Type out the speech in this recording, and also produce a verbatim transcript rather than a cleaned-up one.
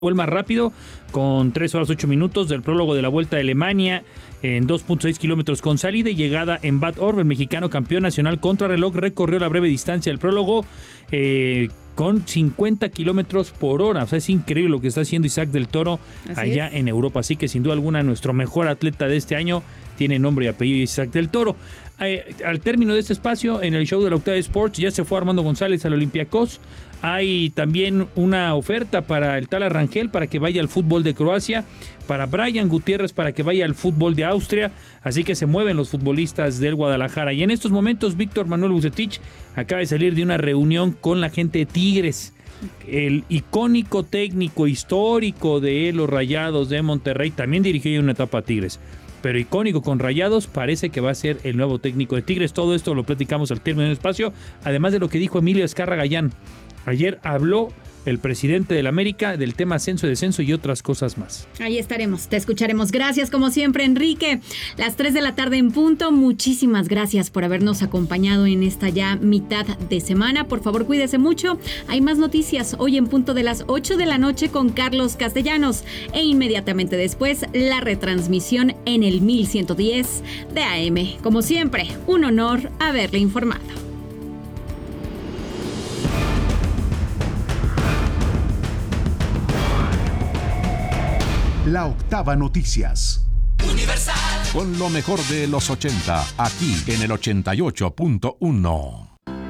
Fue el más rápido, con tres horas ocho minutos del prólogo de la Vuelta de Alemania en dos punto seis kilómetros con salida y llegada en Bad Orb. El mexicano campeón nacional contrarreloj recorrió la breve distancia del prólogo eh, con cincuenta kilómetros por hora. O sea, es increíble lo que está haciendo Isaac del Toro Así allá es. en Europa. Así que sin duda alguna nuestro mejor atleta de este año tiene nombre y apellido Isaac del Toro. Eh, al término de este espacio, en el show de la Octava Sports, ya se fue Armando González al Olympiacos. Hay también una oferta para el Tala Rangel para que vaya al fútbol de Croacia, para Brian Gutiérrez para que vaya al fútbol de Austria, así que se mueven los futbolistas del Guadalajara. Y en estos momentos Víctor Manuel Bucetich acaba de salir de una reunión con la gente de Tigres. El icónico técnico histórico de los Rayados de Monterrey también dirigió una etapa a Tigres, pero icónico con Rayados, parece que va a ser el nuevo técnico de Tigres. Todo esto lo platicamos al término del espacio, además de lo que dijo Emilio Azcarra Gallán. Ayer habló el presidente del América del tema ascenso y descenso y otras cosas más. Ahí estaremos, te escucharemos. Gracias como siempre, Enrique. Las tres de la tarde en punto. Muchísimas gracias por habernos acompañado en esta ya mitad de semana. Por favor, cuídese mucho. Hay más noticias hoy en punto de las ocho de la noche con Carlos Castellanos e inmediatamente después la retransmisión en el mil ciento diez de A M. Como siempre, un honor haberle informado. La Octava Noticias. Universal. Con lo mejor de los ochenta, aquí en el ochenta y ocho punto uno.